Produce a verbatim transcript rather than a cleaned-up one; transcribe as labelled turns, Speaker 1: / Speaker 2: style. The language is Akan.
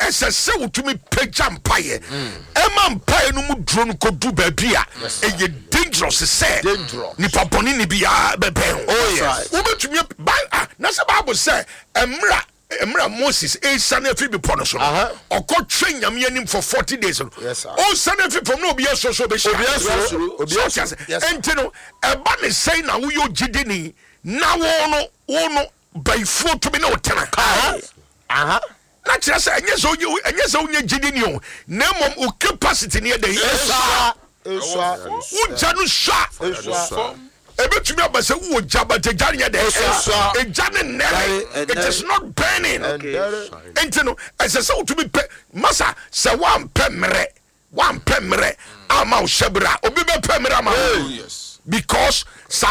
Speaker 1: ɛsɛ sɛ wotumi pagya mpaeɛ ɛma mpaeɛ no mu duro no kɔdu baabi a ɛyɛ dangerous sɛ nipa bɔne ne biara bɛbɛn wobɛtumi na sɛ Bible sɛ ɛmmra Emra Moses e sana fi be pono so okotwe nyame anim for forty days o sana fi from no obi so so be sha enti no e ba ne sei na wo yo gidini na wo no wo no baifo to be na otena aha na kire say enye so enye so nya gidini o na mom o capacity ne dey esa esa wo janu sha ebetumi abase wo jaba te janya de esa e jane nere it is not burning enti no ese se utumi pe masa se wan pemre wan pemre ama o shebra obi be pemre ama because